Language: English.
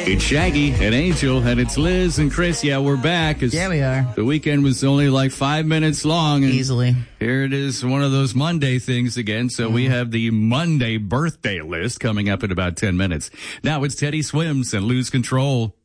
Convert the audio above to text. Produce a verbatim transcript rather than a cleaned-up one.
It's Shaggy and Angel, and it's Liz and Chris. Yeah, we're back. It's, yeah, we are. The weekend was only like five minutes long. And easily. Here it is, one of those Monday things again. So mm. we have the Monday birthday list coming up in about ten minutes. Now it's Teddy Swims and Lose Control.